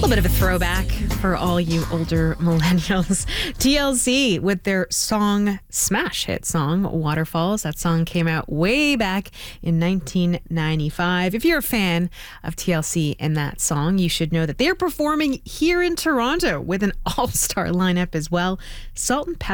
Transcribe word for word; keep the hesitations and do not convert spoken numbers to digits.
little bit of a throwback for all you older millennials. T L C with their song, smash hit song, Waterfalls. That song came out way back in nineteen ninety-five. If you're a fan of T L C and that song, you should know that they're performing here in Toronto with an all-star lineup as well. Salt and Pepper